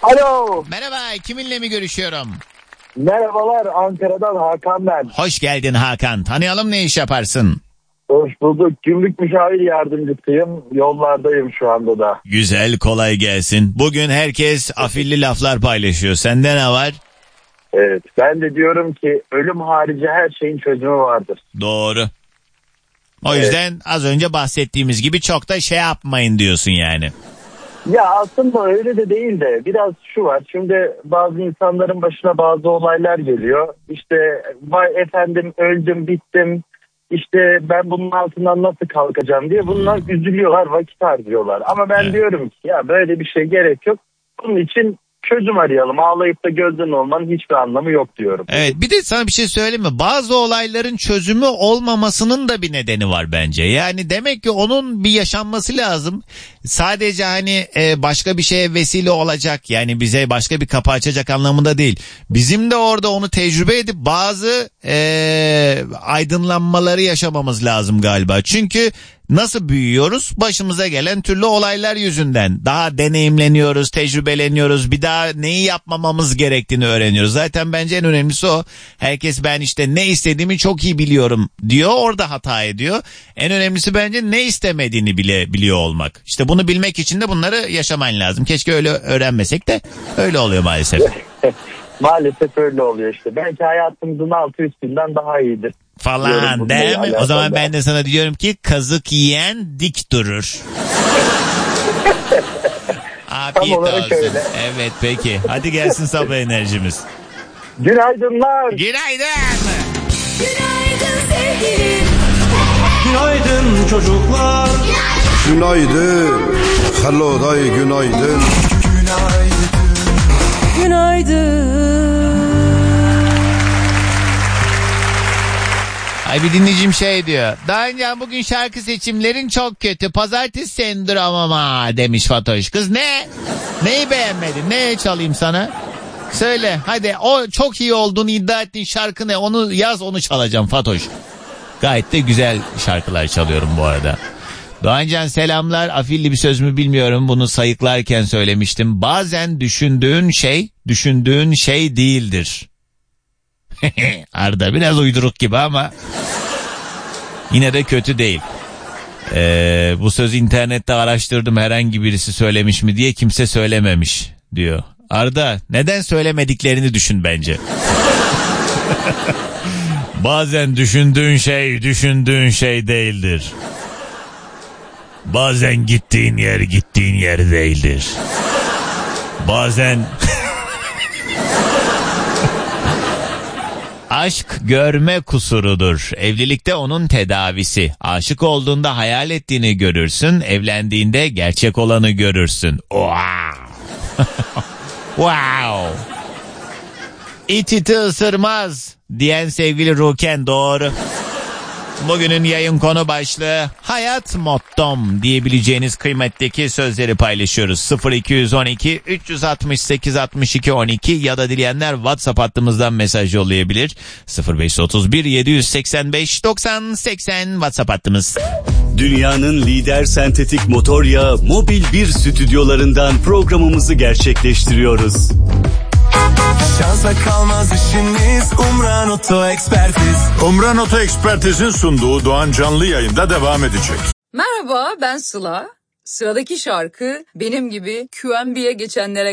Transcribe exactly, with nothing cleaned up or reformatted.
Alo. Merhaba, kiminle mi görüşüyorum? Merhabalar, Ankara'dan Hakan ben. Hoş geldin Hakan. Tanıyalım, ne iş yaparsın? Hoş bulduk. Gümrük müşavir yardımcısıyım. Yollardayım şu anda da. Güzel, kolay gelsin. Bugün herkes afilli laflar paylaşıyor. Sende ne var? Evet, ben de diyorum ki ölüm harici her şeyin çözümü vardır. Doğru. O Evet. yüzden az önce bahsettiğimiz gibi çok da şey yapmayın diyorsun yani. Ya aslında öyle de değil de biraz şu var. Şimdi bazı insanların başına bazı olaylar geliyor. İşte vay efendim öldüm bittim. İşte ben bunun altından nasıl kalkacağım diye bunlar üzülüyorlar, vakit harcıyorlar. Ama ben Evet. diyorum ki ya böyle bir şey gerek yok. Bunun için çözüm arayalım. Ağlayıp da gözden olmanın hiçbir anlamı yok diyorum. Evet, bir de sana bir şey söyleyeyim mi? Bazı olayların çözümü olmamasının da bir nedeni var bence. Yani demek ki onun bir yaşanması lazım. Sadece hani e, başka bir şeye vesile olacak, yani bize başka bir kapı açacak anlamında değil. Bizim de orada onu tecrübe edip bazı e, aydınlanmaları yaşamamız lazım galiba. Çünkü nasıl büyüyoruz? Başımıza gelen türlü olaylar yüzünden. Daha deneyimleniyoruz, tecrübeleniyoruz. Bir daha neyi yapmamamız gerektiğini öğreniyoruz. Zaten bence en önemlisi o. Herkes ben işte ne istediğimi çok iyi biliyorum diyor. Orada hata ediyor. En önemlisi bence ne istemediğini bile biliyor olmak. İşte bunu bilmek için de bunları yaşaman lazım. Keşke öyle öğrenmesek de öyle oluyor maalesef. Maalesef öyle oluyor işte. Belki hayatımızın altı üstünden daha iyidir. Falan değil mi? O zaman ben de sana diyorum ki kazık yiyen dik durur. Afiyet olsun. Öyle. Evet peki. Hadi gelsin sabah enerjimiz. Günaydınlar. Günaydın. Günaydın sevgilim. Günaydın çocuklar. Günaydın. Hello day günaydın. Günaydın. Ay bir dinleyicim şey diyor. Daha önce bugün şarkı seçimlerin çok kötü. Pazartesi sendromama demiş Fatoş. Kız ne? Neyi beğenmedin? Ne çalayım sana? Söyle hadi, o çok iyi olduğunu iddia ettiğin şarkı ne? Onu yaz, onu çalacağım Fatoş. Gayet de güzel şarkılar çalıyorum bu arada. Doğancan selamlar. Afilli bir söz mü bilmiyorum. Bunu sayıklarken söylemiştim. Bazen düşündüğün şey düşündüğün şey değildir. Arda biraz uyduruk gibi ama yine de kötü değil. Ee, bu sözü internette araştırdım, herhangi birisi söylemiş mi diye, kimse söylememiş diyor. Arda neden söylemediklerini düşün bence. Bazen düşündüğün şey düşündüğün şey değildir. Bazen gittiğin yer gittiğin yer değildir. Bazen aşk görme kusurudur. Evlilikte onun tedavisi. Aşık olduğunda hayal ettiğini görürsün. Evlendiğinde gerçek olanı görürsün. Wow. Wow. İt iti ısırmaz diyen sevgili Ruken doğru. Bugünün yayın konu başlığı hayat mottom diyebileceğiniz kıymetteki sözleri paylaşıyoruz. sıfır iki on iki üç altı sekiz altmış iki on iki ya da dileyenler WhatsApp hattımızdan mesaj yollayabilir. sıfır beş otuz bir yedi seksen beş doksan seksen WhatsApp hattımız. Dünyanın lider sentetik motor yağı Mobil bir stüdyolarından programımızı gerçekleştiriyoruz. Şansa kalmaz işiniz, Umran Oto Ekspertiz. Umran Oto Ekspertiz'in sunduğu Doğan canlı yayında devam edecek. Merhaba, ben Sıla. Sıradaki şarkı benim gibi Q M B'ye geçenlere